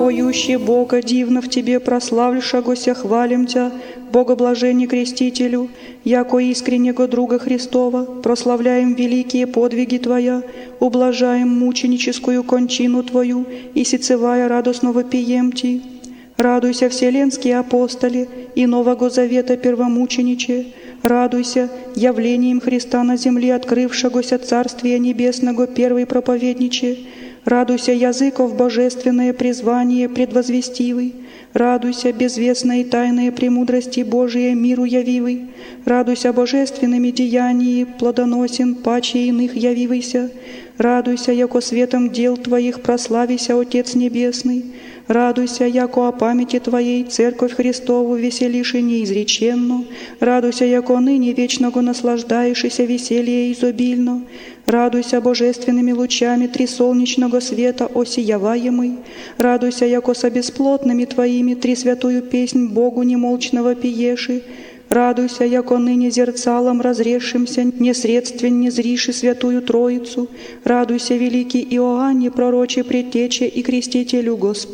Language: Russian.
Поющий Бога дивно в Тебе прославившегося хвалим Тя, Богоблаженни Крестителю, яко искреннего друга Христова, прославляем великие подвиги Твоя, ублажаем мученическую кончину Твою и сицевая радостно вопием Ти. Радуйся, вселенские апостоли и Нового Завета первомучениче, радуйся явлением Христа на земле, открывшегося Царствия Небесного первый проповедниче, радуйся, языков божественное призвание предвозвестивый, радуйся, безвестные тайные премудрости Божие миру явивый, радуйся, божественными деяниями плодоносен паче иных явивайся, радуйся, яко светом дел Твоих прославися, Отец Небесный, радуйся, яко о памяти Твоей Церковь Христову веселиши неизреченно, радуйся, яко ныне вечного наслаждаешься веселье изобильно, радуйся божественными лучами трисолнечного света осияваемый, радуйся, яко со бесплотными Твоими три святую песнь Богу немолчного пиеши, радуйся, яко ныне зерцалом разрешимся, несредствен не зриши святую Троицу, радуйся, великий Иоанне, пророче предтече и крестителю Господь.